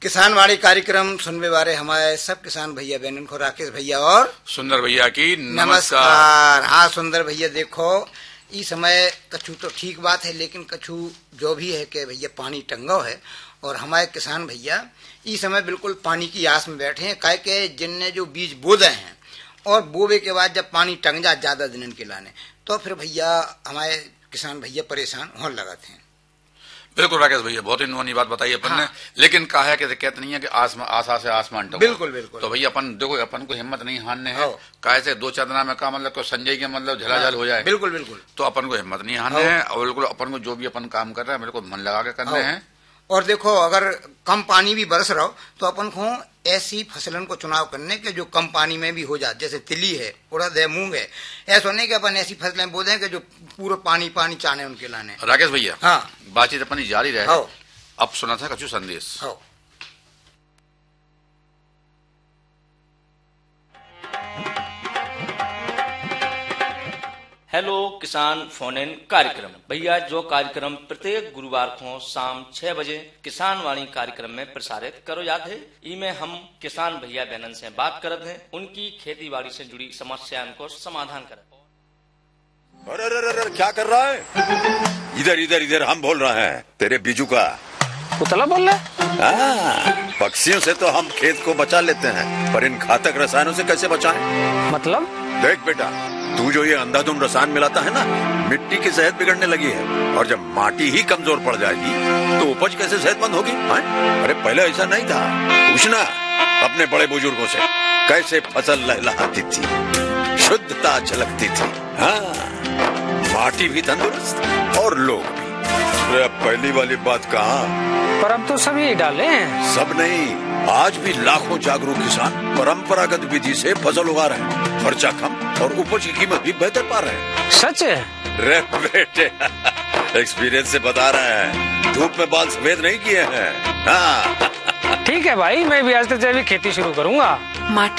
किसानवाड़ी कार्यक्रम सुनने वाले हमारे सब किसान भैया बहनों को राकेश भैया और सुंदर भैया की नमस्कार। हाँ सुंदर भैया, देखो इस समय कछु तो ठीक बात है, लेकिन कछु जो भी है कि भैया पानी टंगो है और हमारे किसान भैया इस समय बिल्कुल पानी की आस में बैठे हैं। काहे के जिनने जो बीज बो दे हैं और बोवे के बाद जब पानी टंग जा ज्यादा दिन के लाने, तो फिर भैया हमारे किसान भैया परेशान होने लगाते हैं। बिल्कुल राकेश भैया, बहुत ही नुआनी बात बताई अपन ने, लेकिन कहा है कि कहते नहीं है कि आशा से आसमान टूटा। बिल्कुल बिल्कुल। तो भैया अपन देखो, अपन को हिम्मत नहीं हारने है। काहे से 2-4 दिन में का मतलब को संजय के मतलब झलाझल हो जाए। बिल्कुल बिल्कुल। तो अपन को हिम्मत नहीं हारने है और बिल्कुल अपन को जो भी अपन काम कर रहे हैं बिल्कुल मन लगा के कर रहे हैं। और देखो अगर कम पानी भी बरस रहा हो तो अपन को ऐसी फसलन को चुनाव करने के जो कम पानी में भी हो जाए, जैसे तिली है, उड़द है, मूंग है। ऐसा नहीं कि अपन ऐसी फसलें बो दें कि जो पूरा पानी पानी चाने उनके लाने। राकेश भैया, हाँ बातचीत अपनी जारी रहे। अब सुना था कछु संदेश। हेलो किसान फोन इन कार्यक्रम। भैया जो कार्यक्रम प्रत्येक गुरुवार को शाम 6 बजे किसान वाणी कार्यक्रम में प्रसारित करो जाते है, इमे हम किसान भैया बहनन से बात करते हैं, उनकी खेती बाड़ी से जुड़ी समस्याओं को समाधान करते हैं। अरे क्या कर रहा है? इधर इधर इधर हम बोल रहे हैं तेरे बीजू का पुतला बोल रहा। पक्षियों से तो हम खेत को बचा लेते हैं, पर इन घातक रसायनों से कैसे बचाएं? मतलब? देख बेटा, तू जो ये अंधाधुंध रसायन मिलाता है ना, मिट्टी की सेहत बिगड़ने लगी है और जब माटी ही कमजोर पड़ जाएगी तो उपज कैसे सेहतमंद होगी? अरे पहले ऐसा नहीं था, पूछना अपने बड़े बुजुर्गों से, कैसे फसल लहलहाती थी, शुद्धता झलकती थी। हाँ, माटी भी तंदुरुस्त और लोग भी। अब पहली वाली बात कहाँ, पर अब तो सभी डाले हैं। सब नहीं, आज भी लाखों जागरूक किसान परंपरागत विधि से फसल उगा रहे हैं, खर्चा कम और उपज की कीमत भी बेहतर पा रहे हैं। सच है? रे बेटे एक्सपीरियंस से बता रहे हैं, धूप में बाल सफेद नहीं किए हैं। हाँ ठीक है भाई, मैं भी आज से जैविक खेती शुरू करूंगा।